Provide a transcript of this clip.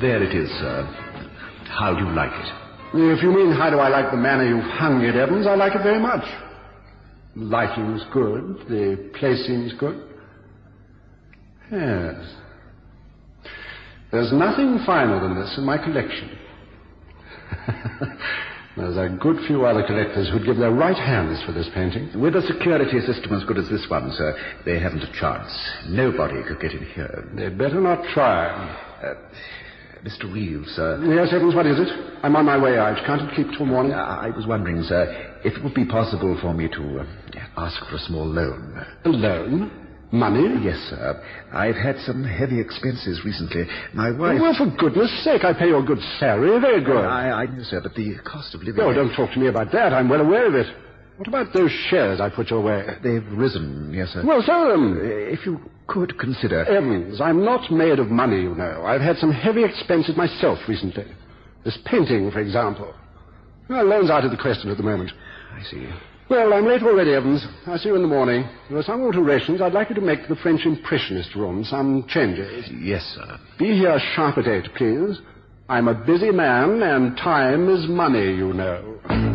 There it is, sir. How do you like it? If you mean how do I like the manner you've hung it, Evans, I like it very much. The lighting's good. The placing's good. Yes. There's nothing finer than this in my collection. There's a good few other collectors who'd give their right hands for this painting. With a security system as good as this one, sir, they haven't a chance. Nobody could get in here. They'd better not try. Mr. Reeves, sir. Yes, Evans, what is it? I'm on my way out. Can't it keep till morning? I was wondering, sir, if it would be possible for me to ask for a small loan. A loan? Money? Yes, sir. I've had some heavy expenses recently. My wife... Well, for goodness sake, I pay you a good salary. Very good. I know, sir, but the cost of living... Oh, don't talk to me about that. I'm well aware of it. What about those shares I put your way? They've risen, yes, sir. Well, sell them. If you could consider... Evans, I'm not made of money, you know. I've had some heavy expenses myself recently. This painting, for example. Well, loan's out of the question at the moment. I see. Well, I'm late already, Evans. I'll see you in the morning. There are some alterations. I'd like you to make to the French Impressionist room. Some changes. Yes, sir. Be here sharp at 8, please. I'm a busy man, and time is money, you know.